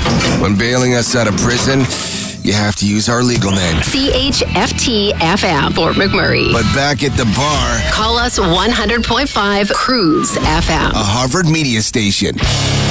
When bailing us out of prison, you have to use our legal name. CHFT-FM, Fort McMurray. But back at the bar, Call us 100.5 Cruise FM. a Harvard media station.